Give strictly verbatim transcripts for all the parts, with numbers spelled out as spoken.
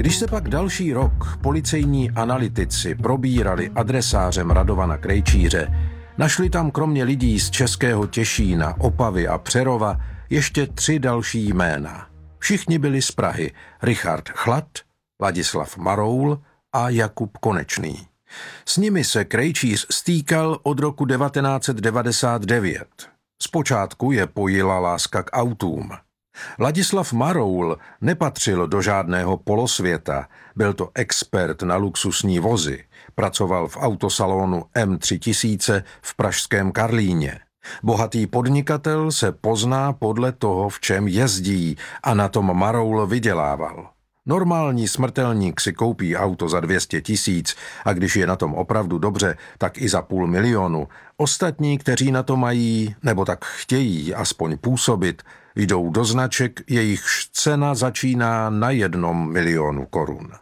Když se pak další rok policejní analytici probírali adresářem Radovana Krejčíře, našli tam kromě lidí z Českého Těšína, Opavy a Přerova ještě tři další jména. Všichni byli z Prahy: Richard Chlad, Ladislav Maroul a Jakub Konečný. S nimi se Krejčíř stýkal od roku devatenáct set devadesát devět. Zpočátku je pojila láska k autům. Ladislav Maroul nepatřil do žádného polosvěta, byl to expert na luxusní vozy, pracoval v autosalonu M tři tisíce v pražském Karlíně. Bohatý podnikatel se pozná podle toho, v čem jezdí, a na tom Maroul vydělával. Normální smrtelník si koupí auto za dvě stě tisíc a když je na tom opravdu dobře, tak i za půl milionu. Ostatní, kteří na to mají, nebo tak chtějí aspoň působit, jdou do značek, jejichž cena začíná na jednom milionu korun.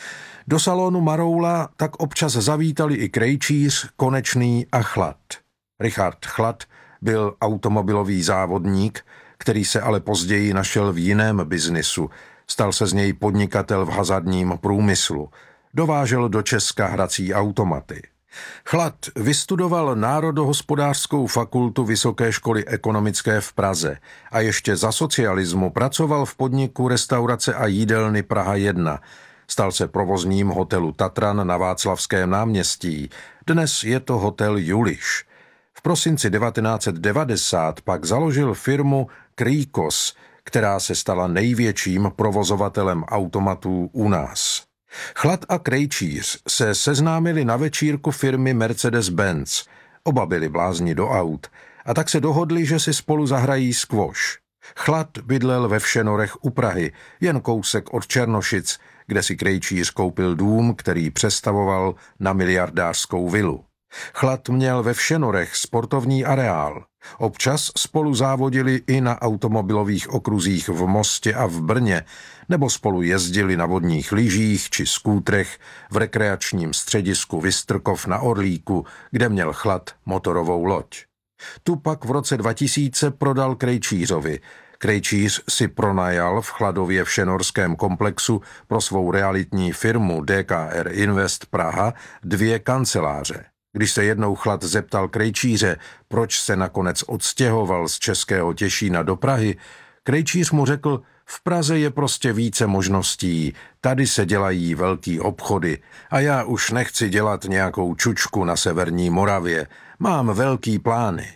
Do salonu Maroula tak občas zavítali i Krejčíř, Konečný a Chlad. Richard Chlad byl automobilový závodník, který se ale později našel v jiném biznisu. Stal se z něj podnikatel v hazardním průmyslu. Dovážel do Česka hrací automaty. Chlad vystudoval Národohospodářskou fakultu Vysoké školy ekonomické v Praze a ještě za socialismu pracoval v podniku Restaurace a jídelny Praha jedna. Stal se provozním hotelu Tatran na Václavském náměstí. Dnes je to hotel Juliš. V prosinci devatenáct set devadesát pak založil firmu Krýkos, která se stala největším provozovatelem automatů u nás. Chlad a Krejčíř se seznámili na večírku firmy Mercedes-Benz. Oba byli blázni do aut a tak se dohodli, že si spolu zahrají squash. Chlad bydlel ve Všenorech u Prahy, jen kousek od Černošic, kde si Krejčíř koupil dům, který přestavoval na miliardářskou vilu. Chlad měl ve Všenorech sportovní areál. Občas spolu závodili i na automobilových okruzích v Mostě a v Brně, nebo spolu jezdili na vodních lyžích či skútrech v rekreačním středisku Vystrkov na Orlíku, kde měl Chlad motorovou loď. Tu pak v roce dva tisíce prodal Krejčířovi. Krejčíř si pronajal v Chladově všenorském komplexu pro svou realitní firmu D K R Invest Praha dvě kanceláře. Když se jednou Chlad zeptal Krejčíře, proč se nakonec odstěhoval z Českého Těšína do Prahy, Krejčíř mu řekl: v Praze je prostě více možností, tady se dělají velký obchody a já už nechci dělat nějakou čučku na severní Moravě, mám velký plány.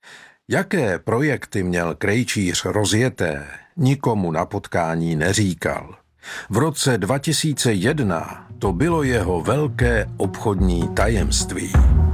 Jaké projekty měl Krejčíř rozjeté, nikomu na potkání neříkal. V roce dva tisíce jedna to bylo jeho velké obchodní tajemství.